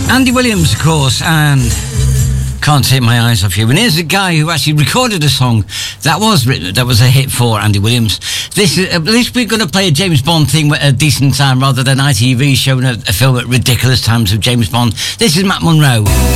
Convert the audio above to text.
Andy Williams, of course, and Can't Take My Eyes Off You. And here's a guy who actually recorded a song that was written, that was a hit for Andy Williams. This is, at least we're going to play a James Bond thing at a decent time rather than ITV showing a film at ridiculous times of James Bond. This is Matt Monro.